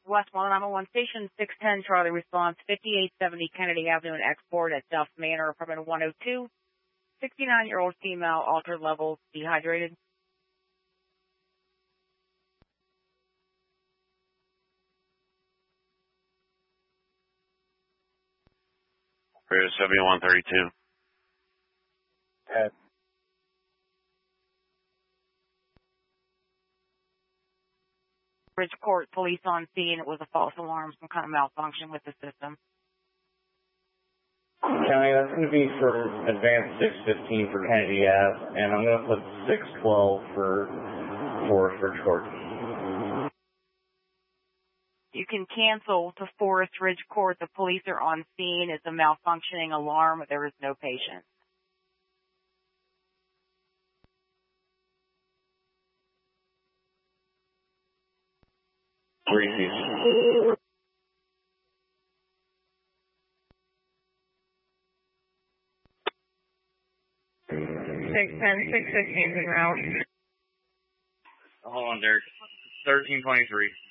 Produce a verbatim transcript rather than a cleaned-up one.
West one nine one Station, six ten Charlie response, fifty-eight seventy Kennedy Avenue in Export at Duff Manor, apartment one oh two. sixty-nine-year-old female, altered levels, dehydrated. Cruise seventy-one thirty-two. Head. Bridgeport police on scene. It was a false alarm, some kind of malfunction with the system. County, that's going to be for advanced six fifteen for Kennedy Ave, and I'm going to put six twelve for Forest Ridge Court. You can cancel to Forest Ridge Court. The police are on scene. It's a malfunctioning alarm. There is no patient. Reese's. six ten, six fifteen is en route. Hold on, Derek. thirteen twenty-three.